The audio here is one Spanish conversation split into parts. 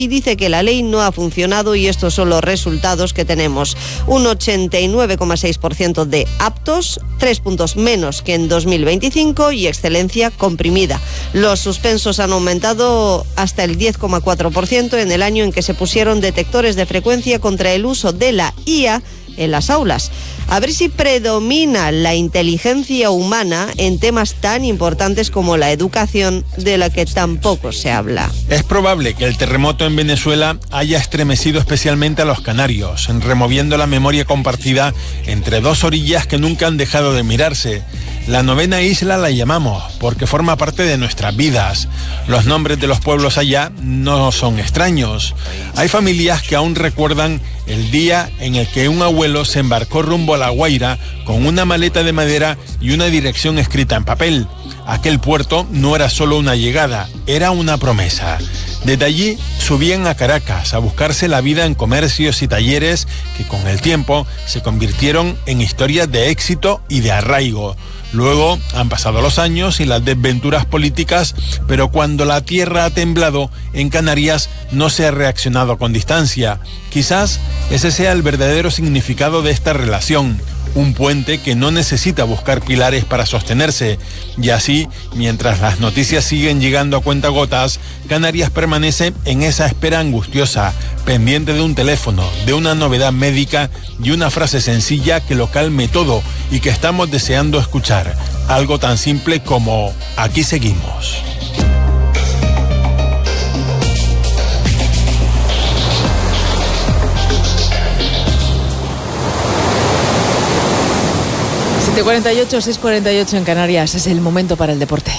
y dice que la ley no ha funcionado y estos son los resultados que tenemos. Un 89,6% de aptos, 3 puntos menos que en 2025 y excelencia comprimida. Los suspensos han aumentado hasta el 10,4% en el año en que se pusieron detectores de frecuencia contra el uso de la IA en las aulas. A ver si predomina la inteligencia humana en temas tan importantes como la educación, de la que tampoco se habla. Es probable que el terremoto en Venezuela haya estremecido especialmente a los canarios, removiendo la memoria compartida entre dos orillas que nunca han dejado de mirarse. La novena isla la llamamos porque forma parte de nuestras vidas. Los nombres de los pueblos allá no son extraños. Hay familias que aún recuerdan el día en el que un abuelo se embarcó rumbo a La Guaira con una maleta de madera y una dirección escrita en papel. Aquel puerto no era solo una llegada, era una promesa. Desde allí subían a Caracas a buscarse la vida en comercios y talleres que con el tiempo se convirtieron en historias de éxito y de arraigo. Luego han pasado los años y las desventuras políticas, pero cuando la tierra ha temblado, en Canarias no se ha reaccionado con distancia. Quizás ese sea el verdadero significado de esta relación. Un puente que no necesita buscar pilares para sostenerse. Y así, mientras las noticias siguen llegando a cuentagotas, Canarias permanece en esa espera angustiosa, pendiente de un teléfono, de una novedad médica y una frase sencilla que lo calme todo y que estamos deseando escuchar. Algo tan simple como aquí seguimos. De 48, 6:48 en Canarias, es el momento para el deporte.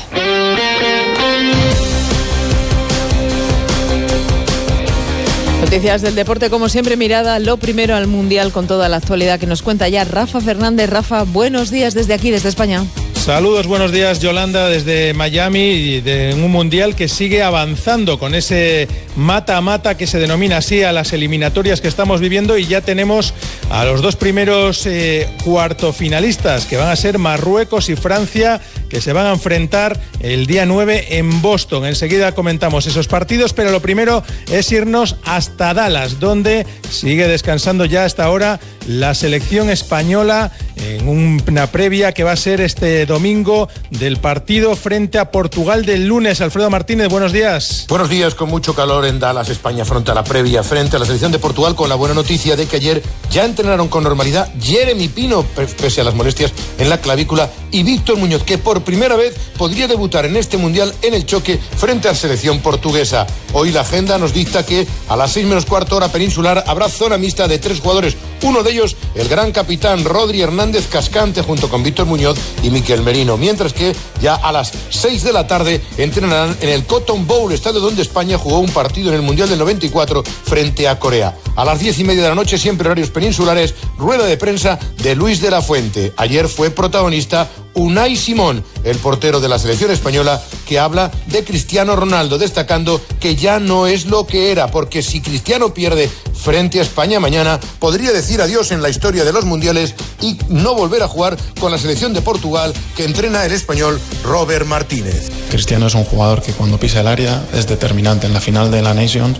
Noticias del deporte, como siempre, mirada lo primero al Mundial con toda la actualidad que nos cuenta ya Rafa Fernández. Rafa, buenos días desde aquí, desde España. Saludos, buenos días, Yolanda, desde Miami, y de un Mundial que sigue avanzando con ese mata-mata que se denomina así a las eliminatorias que estamos viviendo, y ya tenemos a los dos primeros cuartofinalistas, que van a ser Marruecos y Francia, que se van a enfrentar el día 9 en Boston. Enseguida comentamos esos partidos, pero lo primero es irnos hasta Dallas, donde sigue descansando ya hasta ahora la selección española en una previa que va a ser este domingo del partido frente a Portugal del lunes. Alfredo Martínez, buenos días. Buenos días, con mucho calor en Dallas. España afronta la previa frente a la selección de Portugal con la buena noticia de que ayer ya entrenaron con normalidad Jeremy Pino, pese a las molestias en la clavícula, y Víctor Muñoz, que por primera vez podría debutar en este Mundial en el choque frente a la selección portuguesa. Hoy la agenda nos dicta que a las 6:15 hora peninsular habrá zona mixta de 3 jugadores, uno de ellos el gran capitán Rodri Hernández Cascante junto con Víctor Muñoz y Miquel Merino, mientras que ya a las 6 de la tarde entrenarán en el Cotton Bowl, estadio donde España jugó un partido en el Mundial del 94 frente a Corea. A las 10:30 de la noche, siempre horarios peninsulares, rueda de prensa de Luis de la Fuente. Ayer fue protagonista Unai Simón, el portero de la selección española, que habla de Cristiano Ronaldo, destacando que ya no es lo que era, porque si Cristiano pierde frente a España mañana, podría decir adiós en la historia de los mundiales y no volver a jugar con la selección de Portugal que entrena el español Robert Martínez. Cristiano es un jugador que cuando pisa el área es determinante. En la final de la Nations,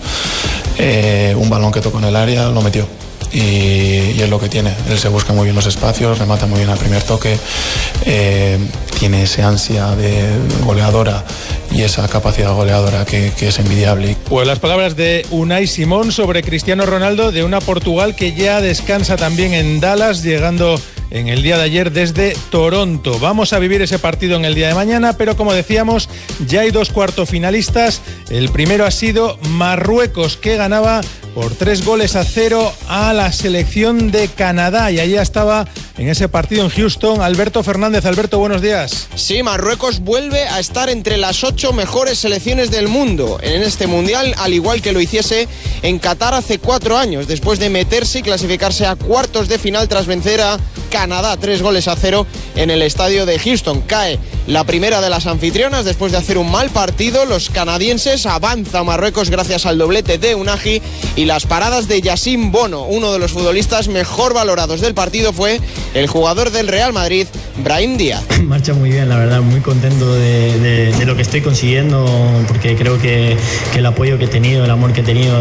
un balón que tocó en el área lo metió. Y es lo que tiene. Él se busca muy bien los espacios, remata muy bien al primer toque, tiene esa ansia de goleadora y esa capacidad goleadora que es envidiable. Pues las palabras de Unai Simón sobre Cristiano Ronaldo, de una Portugal que ya descansa también en Dallas, llegando en el día de ayer desde Toronto. Vamos a vivir ese partido en el día de mañana, pero como decíamos, ya hay dos cuartofinalistas. El primero ha sido Marruecos, que ganaba por 3-0 a la selección de Canadá, y allí estaba en ese partido en Houston Alberto Fernández. Alberto, buenos días. Sí, Marruecos vuelve a estar entre las 8 mejores selecciones del mundo en este Mundial, al igual que lo hiciese en Qatar hace 4 años, después de meterse y clasificarse a cuartos de final tras vencer a Canadá 3-0 en el estadio de Houston. Cae la primera de las anfitrionas después de hacer un mal partido. Los canadienses, avanza Marruecos gracias al doblete de Unagi y las paradas de Yassine Bono. Uno de los futbolistas mejor valorados del partido fue el jugador del Real Madrid, Brahim Díaz. Marcha muy bien, la verdad, muy contento de lo que estoy consiguiendo, porque creo que el apoyo que he tenido, el amor que he tenido